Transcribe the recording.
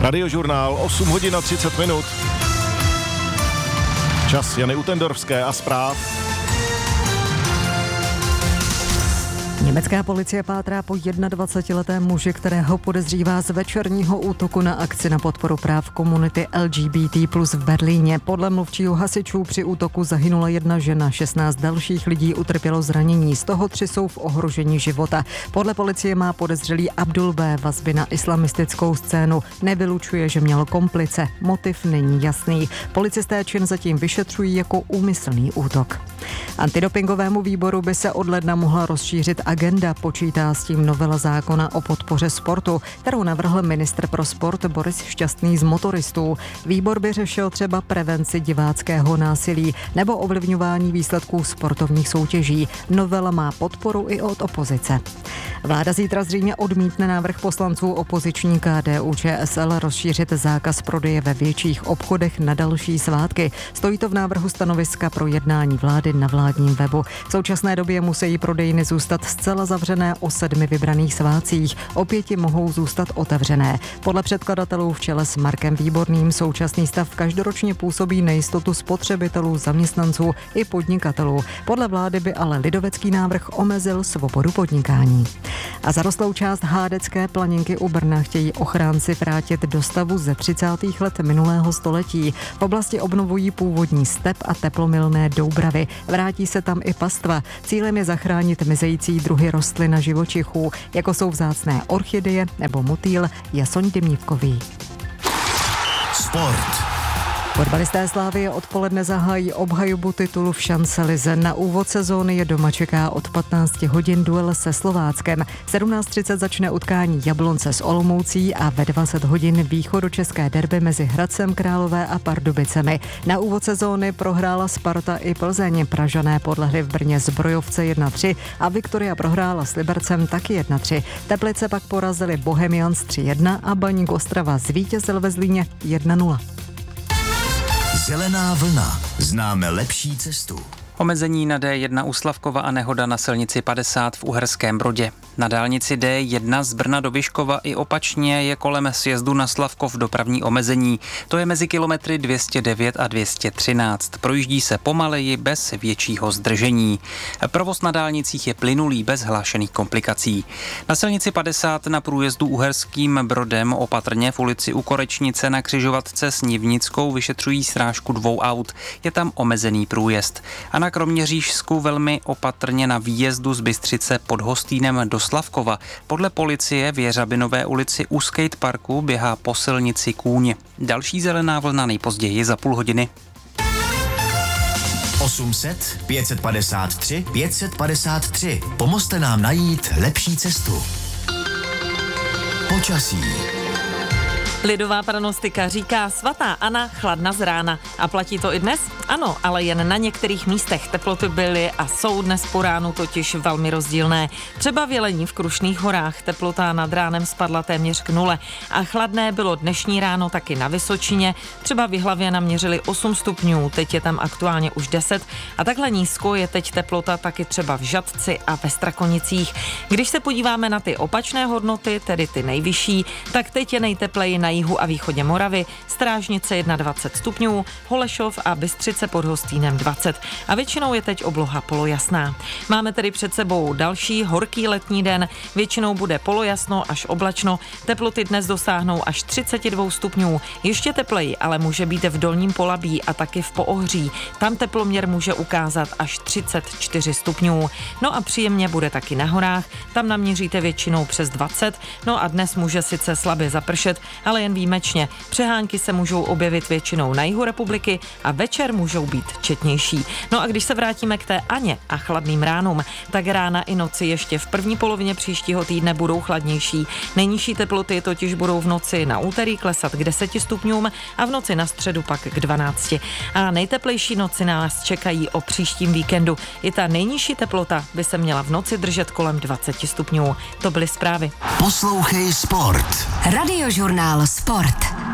Radiožurnál 8 hodin a 30 minut. Čas Jany Utendorfské a zpráv. Německá policie pátrá po 21letém muži, kterého podezřívá z večerního útoku na akci na podporu práv komunity LGBT+ v Berlíně. Podle mluvčího hasičů při útoku zahynula jedna žena, 16 dalších lidí utrpělo zranění, z toho 3 jsou v ohrožení života. Podle policie má podezřelý Abdul B. vazby na islamistickou scénu. Nevylučuje, že měl komplice. Motiv není jasný. Policisté čin zatím vyšetřují jako úmyslný útok. Antidopingovému výboru by se od ledna mohla rozšířit agenda, počítá s tím novela zákona o podpoře sportu, kterou navrhl ministr pro sport Boris Šťastný z motoristů. Výbor by řešil třeba prevenci diváckého násilí nebo ovlivňování výsledků sportovních soutěží. Novela má podporu i od opozice. Vláda zítra zřejmě odmítne návrh poslanců opoziční KDU-ČSL rozšířit zákaz prodeje ve větších obchodech na další svátky. Stojí to v návrhu stanoviska pro jednání vlády na vládním webu. V současné době musí prodejny zůstat zcela zavřené o 7 vybraných svátcích. O 5 mohou zůstat otevřené. Podle předkladatelů v čele s Markem Výborným současný stav každoročně působí nejistotu spotřebitelů, zaměstnanců i podnikatelů. Podle vlády by ale lidovecký návrh omezil svobodu podnikání. A zarostlou část Hádecké planinky u Brna chtějí ochránci vrátit do stavu ze 30. let minulého století. V oblasti obnovují původní step a teplomilné doubravy. Vrátí se tam i pastva. Cílem je zachránit mizející druhy rostlin a živočichů, jako jsou vzácné orchideje nebo motýl jasoň dymnívkový. Sport. Fotbalisté Slavie odpoledne zahájí obhajobu titulu v Champs-Élysées. Na úvod sezóny je doma čeká od 15 hodin duel se Slováckem. 17:30 začne utkání Jablonce s Olomoucí a ve 20 hodin východočeské derby mezi Hradcem Králové a Pardubicemi. Na úvod sezóny prohrála Sparta i Plzeň. Pražané podlehli v Brně Zbrojovce 1-3 a Viktoria prohrála s Libercem taky 1-3. Teplice pak porazili Bohemians 3-1 a Baník Ostrava zvítězil ve Zlíně 1-0. Zelená vlna. Známe lepší cestu. Omezení na D1 u Slavkova a nehoda na silnici 50 v Uherském Brodě. Na dálnici D1 z Brna do Vyškova i opačně je kolem sjezdu na Slavkov dopravní omezení. To je mezi kilometry 209 a 213. Projíždí se pomaleji bez většího zdržení. Provoz na dálnicích je plynulý bez hlášených komplikací. Na silnici 50 na průjezdu Uherským Brodem opatrně v ulici u Korečnice na křižovatce s Nivnickou vyšetřují srážku 2 aut. Je tam omezený průjezd. A na Kroměřížsku velmi opatrně na výjezdu z Bystřice pod Hostýnem do Slavkova. Podle policie v Jeřabinové ulici u skateparku běhá po silnici kůň. Další zelená vlna nejpozději za půl hodiny. 800 553 553. Pomozte nám najít lepší cestu. Počasí. Lidová pranostika říká svatá Anna chladna z rána. A platí to i dnes? Ano, ale jen na některých místech. Teploty byly a jsou dnes po ránu totiž velmi rozdílné. Třeba v Jelení v Krušných horách teplota nad ránem spadla téměř k 0. A chladné bylo dnešní ráno taky na Vysočině. Třeba v Jihlavě naměřili 8 stupňů, teď je tam aktuálně už 10. A takhle nízko je teď teplota taky třeba v Žatci a ve Strakonicích. Když se podíváme na ty opačné hodnoty, tedy ty nejvyšší, tak teď je nejtepleji na jihu a východě Moravy, Strážnice 21 stupňů, Holešov a Bystřice pod Hostýnem 20. A většinou je teď obloha polojasná. Máme tedy před sebou další horký letní den, většinou bude polojasno až oblačno, teploty dnes dosáhnou až 32 stupňů. Ještě tepleji, ale může být v Dolním Polabí a taky v Poohří. Tam teploměr může ukázat až 34 stupňů. No a příjemně bude taky na horách, tam naměříte většinou přes 20. No a dnes může sice slabě zapršet, ale jen výjimečně. Přehánky se můžou objevit většinou na jihu republiky a večer můžou být četnější. No a když se vrátíme k té Aně a chladným ránům, tak rána i noci ještě v první polovině příštího týdne budou chladnější. Nejnižší teploty totiž budou v noci na úterý klesat k 10 stupňům a v noci na středu pak k 12. A nejteplejší noci nás čekají o příštím víkendu. I ta nejnižší teplota by se měla v noci držet kolem 20 stupňů. To byly zprávy. Poslouchej Sport. Radiožurnál Sport.